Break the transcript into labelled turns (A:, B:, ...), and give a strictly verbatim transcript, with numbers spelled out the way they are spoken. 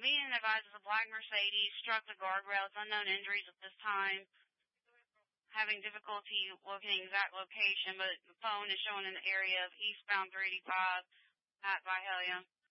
A: being advised a black Mercedes struck the guardrails, unknown injuries at this time. Having difficulty locating exact location, but the phone is showing in the area of eastbound three eighty-five at Vidalia.